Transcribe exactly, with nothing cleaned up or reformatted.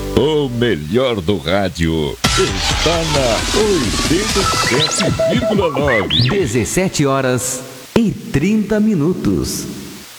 O melhor do rádio está na oitenta e sete vírgula nove. dezessete horas e trinta minutos.